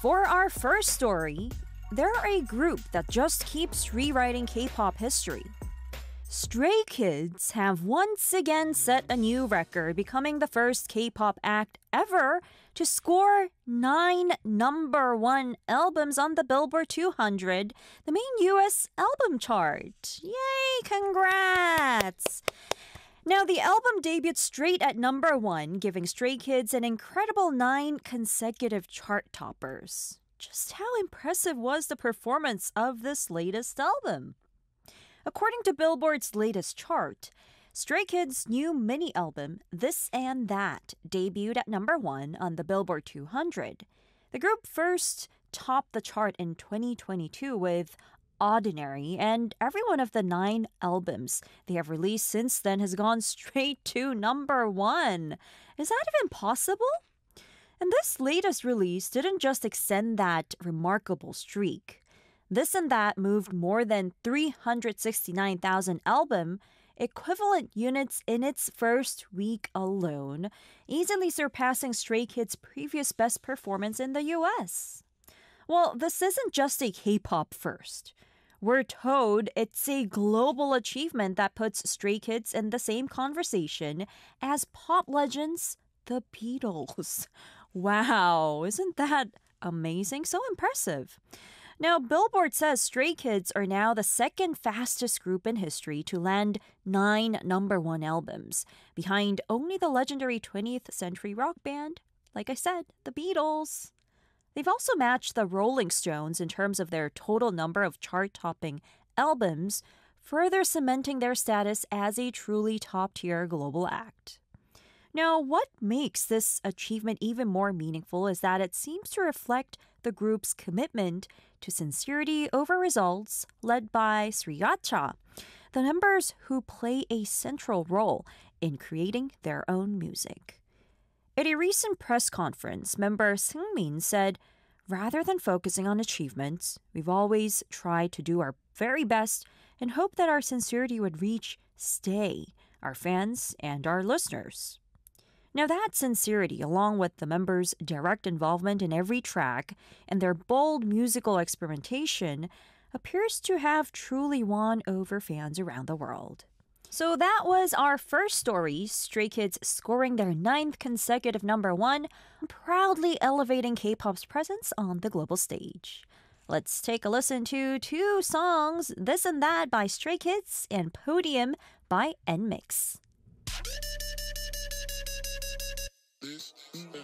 For our first story, they're a group that just keeps rewriting K-pop history. Stray Kids have once again set a new record, becoming the first K-pop act ever to score 9 number one albums on the Billboard 200, the main US album chart. Yay, congrats! Now, the album debuted straight at number one, giving Stray Kids an incredible 9 consecutive chart toppers. Just how impressive was the performance of this latest album? According to Billboard's latest chart, Stray Kids' new mini-album, This and That, debuted at number one on the Billboard 200. The group first topped the chart in 2022 with Ordinary, and every one of the 9 albums they have released since then has gone straight to number one. Is that even possible? And this latest release didn't just extend that remarkable streak. This and That moved more than 369,000 album equivalent units in its first week alone, easily surpassing Stray Kids' previous best performance in the US. Well, this isn't just a K-pop first. We're told it's a global achievement that puts Stray Kids in the same conversation as pop legends, the Beatles. Wow, isn't that amazing? So impressive. Now, Billboard says Stray Kids are now the second fastest group in history to land 9 number one albums, behind only the legendary 20th century rock band, like I said, the Beatles. They've also matched the Rolling Stones in terms of their total number of chart-topping albums, further cementing their status as a truly top-tier global act. Now, what makes this achievement even more meaningful is that it seems to reflect the group's commitment to sincerity over results, led by Sriracha, the members who play a central role in creating their own music. At a recent press conference, member Seungmin said, "Rather than focusing on achievements, we've always tried to do our very best and hope that our sincerity would reach our fans and our listeners." Now, that sincerity, along with the members' direct involvement in every track and their bold musical experimentation, appears to have truly won over fans around the world. So that was our first story, Stray Kids scoring their 9th consecutive number one, proudly elevating K-pop's presence on the global stage. Let's take a listen to 2 songs, This and That by Stray Kids and Podium by NMIX. This and that.